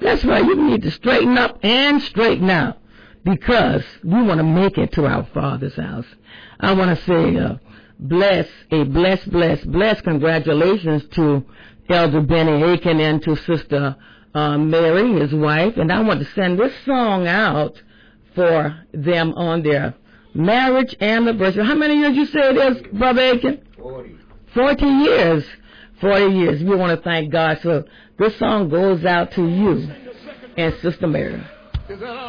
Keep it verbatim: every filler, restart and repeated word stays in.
That's right. You need to straighten up and straighten out because we want to make it to our Father's house. I want to say uh, bless, a bless, bless, bless congratulations to Elder Benny Aiken and to Sister uh, Mary, his wife. And I want to send this song out for them on their marriage anniversary. How many years you say it is, Brother Aiken? Forty. Forty years. Forty years. We want to thank God. So this song goes out to you and Sister Mary.